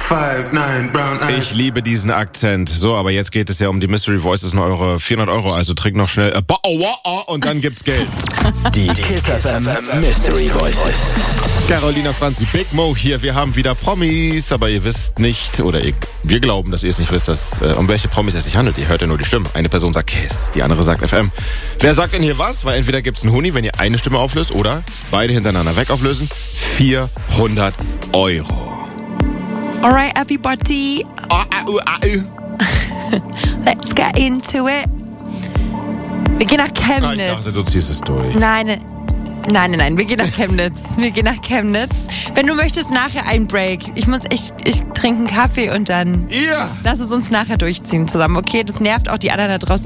5'9", brown eyes. Ich liebe diesen Akzent. So, aber jetzt geht es ja um die Mystery Voices und eure 400 €. Also trink noch schnell und dann gibt's Geld. Die Kiss FM Mystery Voices. Carolina Franzi, Big Mo hier. Wir haben wieder Promis, aber ihr wisst nicht, wir glauben, dass ihr es nicht wisst, um welche Promis es sich handelt. Ihr hört ja nur die Stimmen. Eine Person sagt Kiss, die andere sagt FM. Wer sagt denn hier was? Weil entweder gibt's einen Huni, wenn ihr eine Stimme auflöst, oder beide hintereinander weg auflösen. 400 €. Alright, everybody. Let's get into it. Wir gehen nach Chemnitz. Ich dachte, du ziehst es durch. Nein, wir gehen nach Chemnitz. Wenn du möchtest, nachher ein Break. Ich trinke einen Kaffee und dann Ja. lass es uns nachher durchziehen zusammen. Okay, das nervt auch die anderen da draußen.